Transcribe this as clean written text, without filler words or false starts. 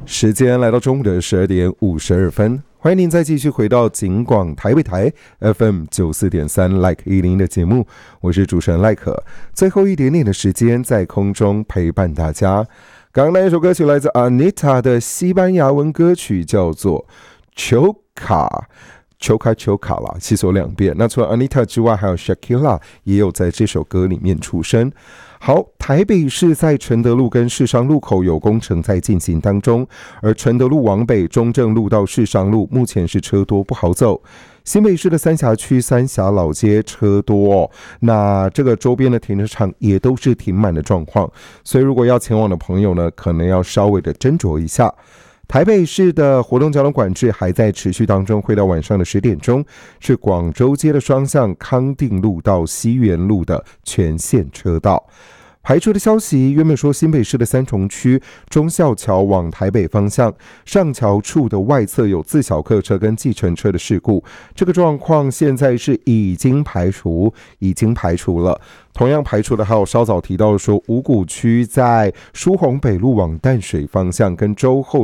时间来到中午的12:52，欢迎您再继续回到警广台北台 FM 94.3 Like 10的节目，我是主持人赖可。最后一点点的时间在空中陪伴大家。刚刚那一首歌曲来自 Anita 的西班牙文歌曲，叫做 Choca。Choca 啦，其实有2遍。那除了 Anita 之外，还有 Shakira 也有在这首歌里面出声。好，台北市在承德路跟市商路口有工程在进行当中，而承德路往北、中正路到市商路目前是车多不好走。新北市的三峡区三峡老街车多那这个周边的停车场也都是停满的状况，所以如果要前往的朋友呢，可能要稍微的斟酌一下。台北市的活动交通管制还在持续当中，会到晚上的10点钟，是广州街的双向康定路到西园路的全线车道。排除的消息，原本说新北市的三重区忠孝桥往台北方向上桥处的外侧有自小客车跟计程车的事故，这个状况现在是已经排除了。同样排除的还有稍早提到说五股区在疏洪北路往淡水方向跟周后